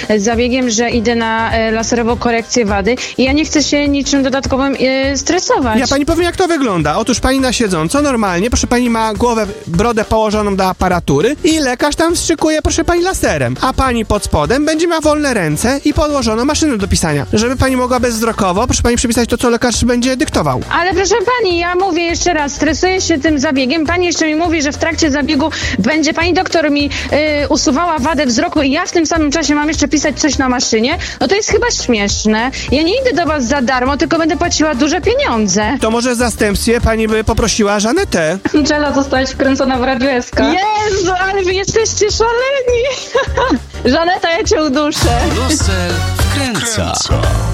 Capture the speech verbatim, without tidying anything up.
z zabiegiem, że idę na e, laserową korekcję wady i ja nie chcę się niczym dodatkowym e, stresować. Ja pani powiem, jak to wygląda. Otóż pani na siedząco, normalnie, proszę pani ma głowę, brodę położoną do aparatury i lekarz tam wstrzykuje, proszę pani, laserem. A pani pod spodem będzie miała wolne ręce i podłożoną maszynę do pisania. Żeby pani mogła bezwzrokowo, proszę pani przepisać to, co lekarz będzie dyktował. Ale proszę pani, ja mówię jeszcze raz, stresuję się tym zabiegiem. Pani jeszcze mi mówi, że w trakcie zabiegu będzie pani doktor mi y, usuwała wadę wzroku i ja w tym samym czasie mam jeszcze pisać coś na maszynie. No to jest chyba śmieszne. Ja nie idę do was za darmo, tylko będę płaciła duże pieniądze. To może w zastępstwie pani by poprosiła Żanetę. Angela, zostałaś wkręcona w Radio S K. Jezu, ale wy jesteście szaleni. Żaneta, ja cię uduszę. Karusel wkręca.